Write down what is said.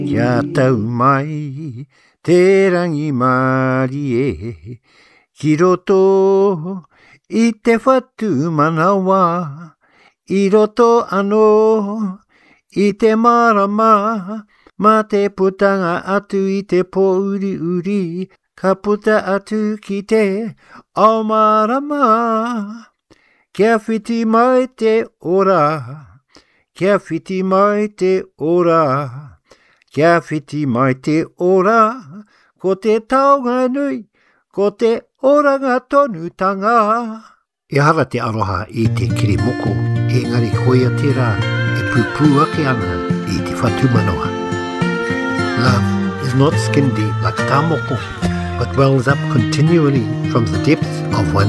Kia tau mai te rangi mari e, ki roto i te whatu manawa, i roto anō i te marama, ma te putanga atu i te pōuri uri, ka puta atu ki te ao marama. Kia whiti mai te ora, kia whiti mai te ora. Kia whiti mai te ora, ko te taonga nui, ko te oranga tonutanga. E hara te aroha i te kirimoko, engari koia te rā, e pūpū ake ana i te whatumanoa. Love is not skin deep like tā moko, but wells up continually from the depths of one